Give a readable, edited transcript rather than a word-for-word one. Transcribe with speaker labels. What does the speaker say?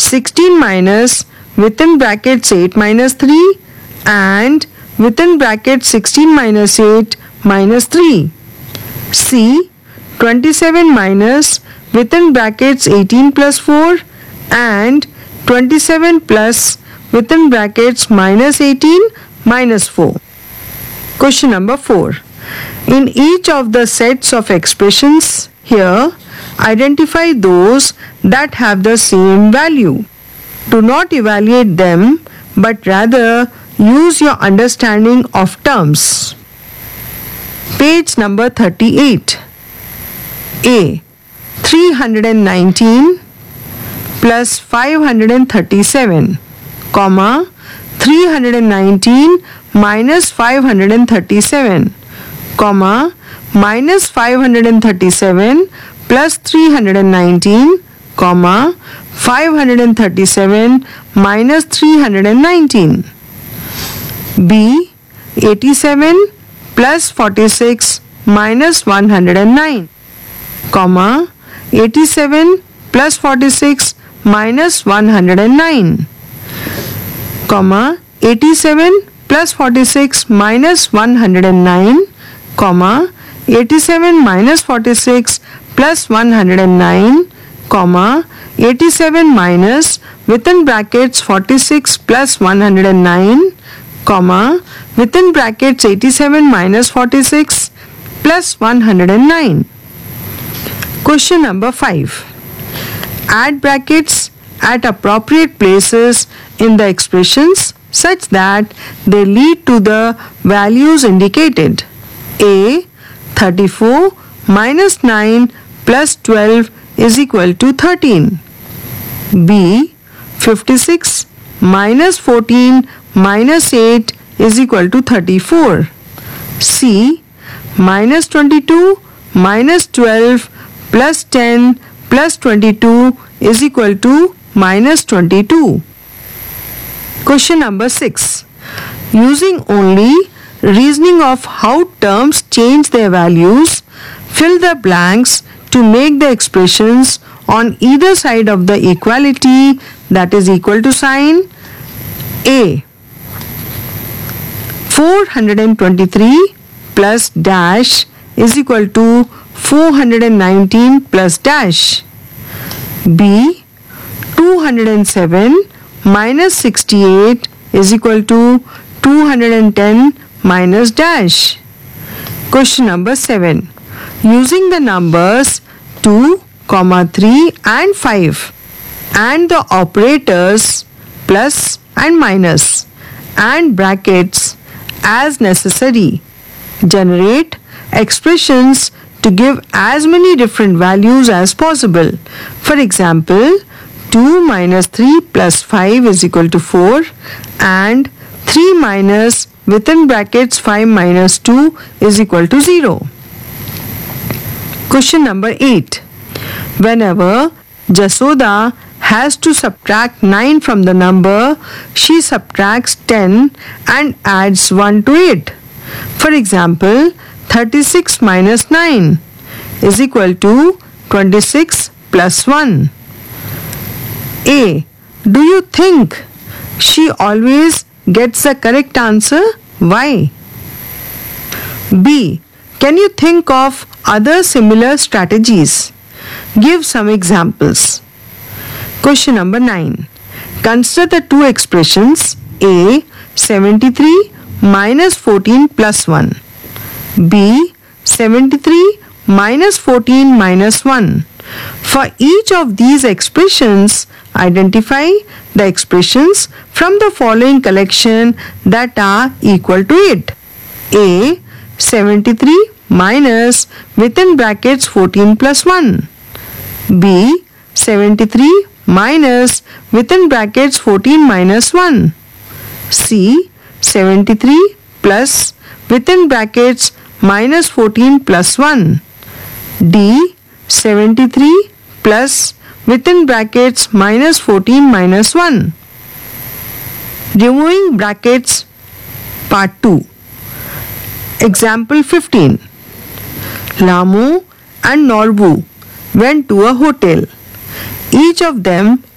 Speaker 1: 16 minus within brackets 8 minus 3 and within brackets 16 minus 8 minus 3. C. 27 minus within brackets 18 plus 4 and 27 plus within brackets minus 18 minus 4. Question number 4. In each of the sets of expressions here, identify those that have the same value. Do not evaluate them, but rather use your understanding of terms. Page number 38. A. 319 plus 537, comma 319 minus 537, comma minus 537 plus 319, comma 537 minus 319. B. 87 plus 46 minus 109, comma 87 plus 46 minus 109, comma 87 plus 46 minus 109, comma 87 minus 46 plus 109, comma 87 minus within brackets 46 plus 109, comma within brackets 87 minus 46 plus 109. Question number 5. Add brackets at appropriate places in the expressions such that they lead to the values indicated. A. 34 minus 9 plus 12 is equal to 13. B. 56 minus 14 minus 8 is equal to 34. C. Minus 22 minus 12 plus 10 plus 22 is equal to minus 22. Question number 6. Using only reasoning of how terms change their values, fill the blanks to make the expressions on either side of the equality, that is equal to sign. A. 423 plus dash is equal to 419 plus dash. B. 207 minus 68 is equal to 210 minus dash. Question number 7. Using the numbers 2, 3 and 5 and the operators plus and minus and brackets as necessary, generate expressions to give as many different values as possible. For example, 2 minus 3 plus 5 is equal to 4 and 3 minus within brackets 5 minus 2 is equal to 0. Question number 8. Whenever Jasoda has to subtract 9 from the number, she subtracts 10 and adds 1 to it. For example, 36 minus 9 is equal to 26 plus 1. A. Do you think she always gets the correct answer? Why? B. Can you think of other similar strategies? Give some examples. Question number 9. Consider the two expressions A. 73 minus 14 plus 1. B. 73 minus 14 minus 1. For each of these expressions, identify the expressions from the following collection that are equal to it. A. 73 minus within brackets 14 plus 1. B. 73 minus within brackets 14 minus 1. C. 73 plus within brackets minus 14 plus 1. D. 73 plus within brackets minus 14 minus 1. Removing brackets part 2. Example 15. Lamu and Norbu went to a hotel. Each of them